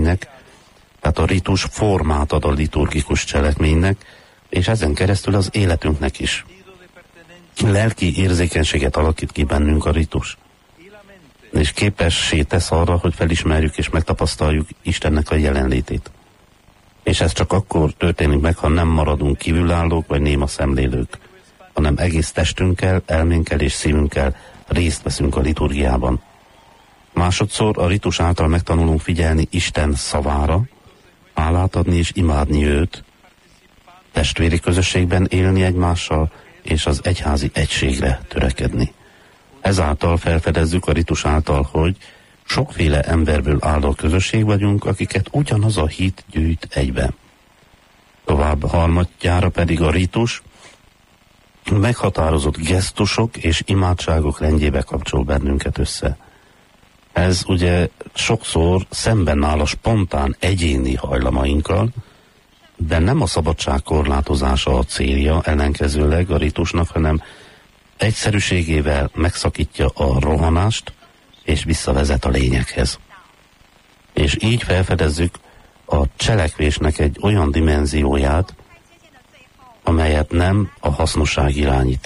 cselekménynek, tehát a ritus formát ad a liturgikus cselekménynek, és ezen keresztül az életünknek is. Lelki érzékenységet alakít ki bennünk a ritus. És képessé tesz arra, hogy felismerjük és megtapasztaljuk Istennek a jelenlétét. És ez csak akkor történik meg, ha nem maradunk kívülállók vagy néma szemlélők, hanem egész testünkkel, elménkkel és szívünkkel részt veszünk a liturgiában. Másodszor a ritus által megtanulunk figyelni Isten szavára, hálát adni és imádni őt, testvéri közösségben élni egymással, és az egyházi egységre törekedni. Ezáltal felfedezzük a ritus által, hogy sokféle emberből álló közösség vagyunk, akiket ugyanaz a hit gyűjt egybe. Tovább harmadjára pedig a ritus meghatározott gesztusok és imádságok rendjébe kapcsol bennünket össze. Ez ugye sokszor szemben áll a spontán egyéni hajlamainkkal, de nem a szabadság korlátozása a célja ellenkezőleg a ritusnak, hanem egyszerűségével megszakítja a rohanást, és visszavezet a lényeghez. És így felfedezzük a cselekvésnek egy olyan dimenzióját, amelyet nem a hasznosság irányít.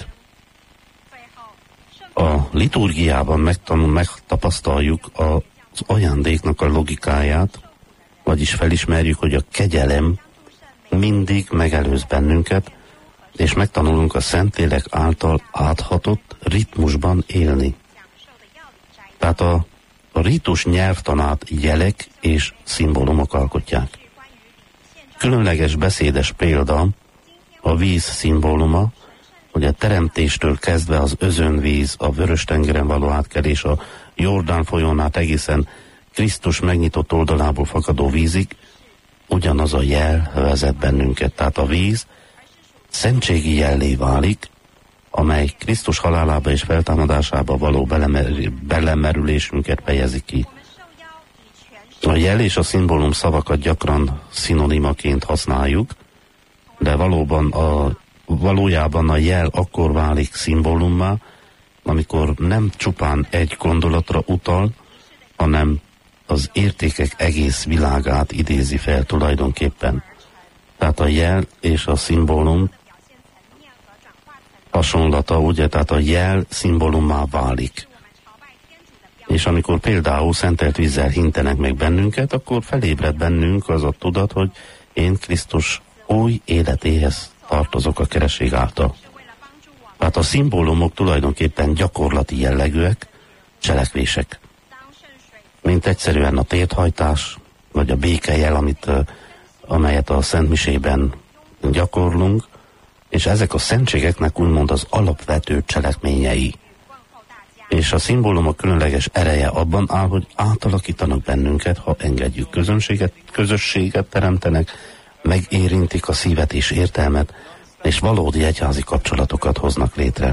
A liturgiában megtapasztaljuk az ajándéknak a logikáját, vagyis felismerjük, hogy a kegyelem mindig megelőz bennünket, és megtanulunk a Szentlélek által áthatott ritmusban élni. Tehát a ritus nyelvtanát jelek és szimbólumok alkotják. Különleges beszédes példa a víz szimbóluma, hogy a teremtéstől kezdve az özönvíz, a Vörös-tengeren való átkelés, a Jordán folyón át egészen Krisztus megnyitott oldalából fakadó vízig, ugyanaz a jel vezet bennünket. Tehát a víz szentségi jellé válik, amely Krisztus halálába és feltámadásába való belemerülésünket fejezi ki. A jel és a szimbólum szavakat gyakran szinonimaként használjuk, de valójában a jel akkor válik szimbólummá, amikor nem csupán egy gondolatra utal, hanem az értékek egész világát idézi fel tulajdonképpen. Tehát a jel és a szimbólum hasonlata, ugye, tehát a jel szimbólummá válik. És amikor például szentelt vízzel hintenek meg bennünket, akkor felébred bennünk az a tudat, hogy én Krisztus új életéhez tartozok a keresztség által. Tehát a szimbólumok tulajdonképpen gyakorlati jellegűek, cselekvések. Mint egyszerűen a térdhajtás, vagy a békejel, amelyet a szentmisében gyakorlunk, és ezek a szentségeknek úgymond az alapvető cselekményei. És a szimbólumok különleges ereje abban áll, hogy átalakítanak bennünket, ha engedjük. Közösséget teremtenek, megérintik a szívet és értelmet, és valódi egyházi kapcsolatokat hoznak létre.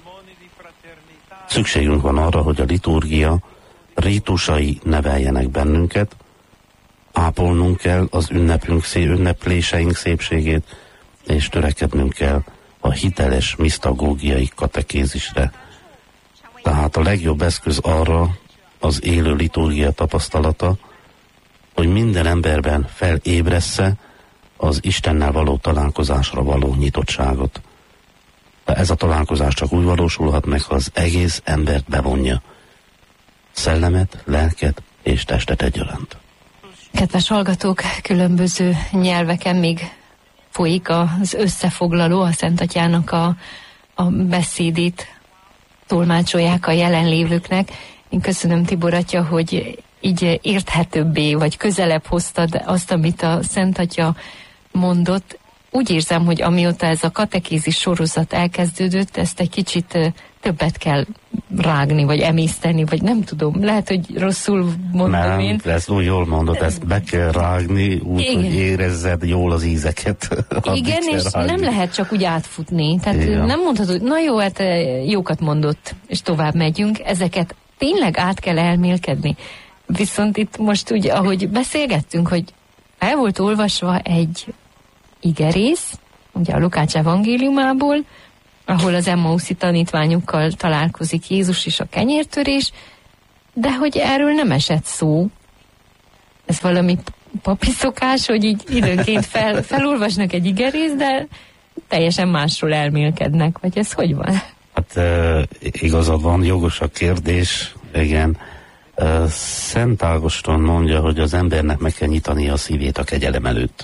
Szükségünk van arra, hogy a liturgia rítusai neveljenek bennünket, ápolnunk kell az ünnepléseink szépségét, és törekednünk kell a hiteles misztagógiai katekézisre. Tehát a legjobb eszköz arra az élő liturgia tapasztalata, hogy minden emberben felébressze az Istennel való találkozásra való nyitottságot. De ez a találkozás csak úgy valósulhat meg, ha az egész embert bevonja. Szellemet, lelket és testet egyaránt. Kedves hallgatók, különböző nyelveken még folyik az összefoglaló, a Szent Atyának a beszédét tolmácsolják a jelenlévőknek. Én köszönöm, Tibor atya, hogy így érthetőbbé, vagy közelebb hoztad azt, amit a Szent Atya mondott. Úgy érzem, hogy amióta ez a katekézis sorozat elkezdődött, ezt egy kicsit többet kell rágni, vagy emészteni, vagy nem tudom, lehet, hogy rosszul mondom én. Nem, ezt úgy jól mondod, ezt be kell rágni, úgy, igen, hogy érezzed jól az ízeket. Igen, és rágni. Nem lehet csak úgy átfutni. Tehát igen, nem mondhatod, hogy na jó, hát jókat mondott, és tovább megyünk. Ezeket tényleg át kell elmélkedni. Viszont itt most úgy, ahogy beszélgettünk, hogy el volt olvasva egy igerész, ugye a Lukács evangéliumából, ahol az Emmauszi tanítványokkal találkozik Jézus és a kenyértörés, de hogy erről nem esett szó. Ez valami papi szokás, hogy így időnként felolvasnak egy igerészt, de teljesen másról elmélkednek, vagy ez hogy van? Hát igazad van, jogos a kérdés, igen. Szent Ágoston mondja, hogy az embernek meg kell nyitani a szívét a kegyelem előtt.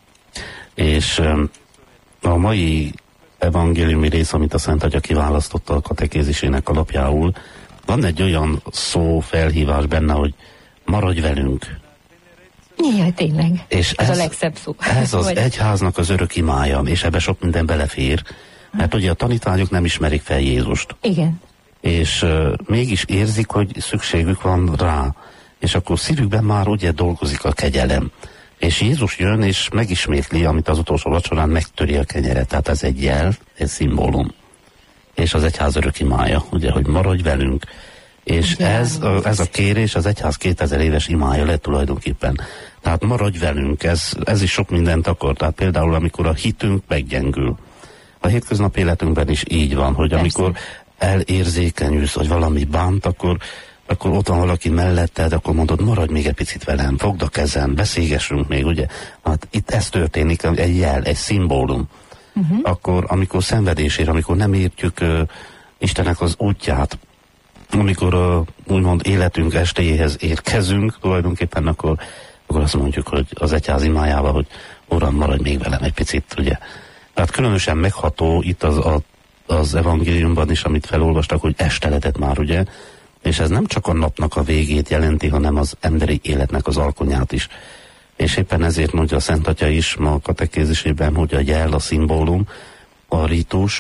És a mai evangéliumi rész, amit a Szent Atya kiválasztotta a katekézisének alapjául, van egy olyan szó, felhívás benne, hogy maradj velünk. Jaj, tényleg. És ez a legszebb szó. Ez az egyháznak az örök imája, és ebbe sok minden belefér. Mert ugye a tanítványok nem ismerik fel Jézust. Igen. És mégis érzik, hogy szükségük van rá. És akkor szívükben már ugye dolgozik a kegyelem. És Jézus jön, és megismétli, amit az utolsó vacsorán megtöri a kenyeret. Tehát ez egy jel, egy szimbólum. És az egyház örök imája, ugye, hogy maradj velünk. És ez a kérés az egyház 2000 éves imája lett tulajdonképpen. Tehát maradj velünk, ez is sok mindent akar. Tehát például, amikor a hitünk meggyengül. A hétköznapi életünkben is így van, hogy amikor elérzékenyülsz, hogy valami bánt, akkor ott van valaki melletted, akkor mondod, maradj még egy picit velem, fogd a kezem, beszélgessünk még, ugye? Hát itt ez történik, egy jel, egy szimbólum. Akkor, amikor szenvedésért, amikor nem értjük Istennek az útját, amikor úgymond életünk estéjéhez érkezünk, tulajdonképpen akkor azt mondjuk, hogy az egyház imájával, hogy Uram, maradj még velem egy picit, ugye? Tehát különösen megható itt az evangéliumban is, amit felolvastak, hogy esteledett már, ugye? És ez nem csak a napnak a végét jelenti, hanem az emberi életnek az alkonyát is. És éppen ezért mondja a Szent Atya is ma a katekézisében, hogy a jel, a szimbólum, a ritus,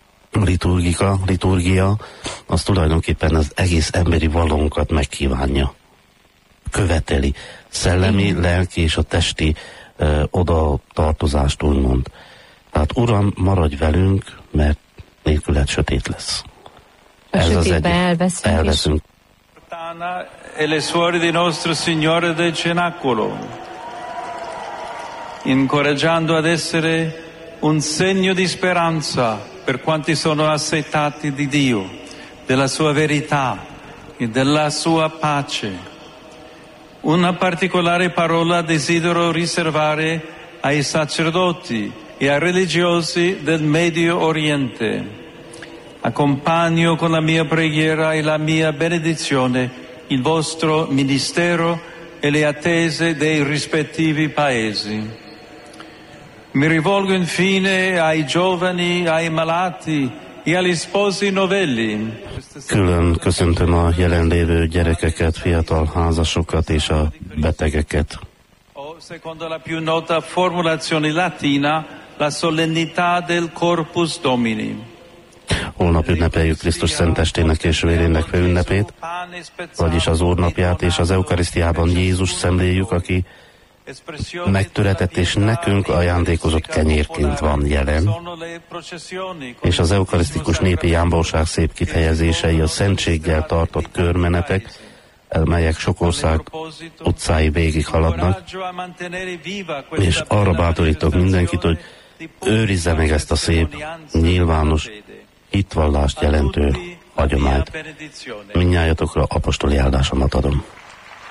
liturgia, az tulajdonképpen az egész emberi valónkat megkívánja. Követeli. Szellemi, lelki és a testi oda tartozást úgymond. Tehát Uram, maradj velünk, mert nélküled sötét lesz. A sötétbe elveszünk. E le suore di Nostro Signore del Cenacolo, incoraggiando ad essere un segno di speranza per quanti sono assetati di Dio, della sua verità e della sua pace. Una particolare parola desidero riservare ai sacerdoti e ai religiosi del Medio Oriente. Accompagno con la mia preghiera e la mia benedizione il vostro ministero e le attese dei rispettivi paesi. Mi rivolgo infine ai giovani, ai malati e agli sposi novelli. Külön köszöntöm a jelenlévő gyerekeket, fiatal házasokat és a betegeket. Secondo la più nota formulazione latina, la solennità del Corpus Domini. Holnap ünnepeljük Krisztus szentestének és vérének főünnepét, vagyis az Úrnapját, és az eukarisztiában Jézus szemléljük, aki megtöretett és nekünk ajándékozott kenyérként van jelen, és az eukarisztikus népi jámbóság szép kifejezései a szentséggel tartott körmenetek, melyek sok ország utcái végig haladnak, és arra bátorítok mindenkit, hogy őrizze meg ezt a szép, nyilvános hitvallást jelentő hagyományt. Mindnyájatokra apostoli áldásomat adom.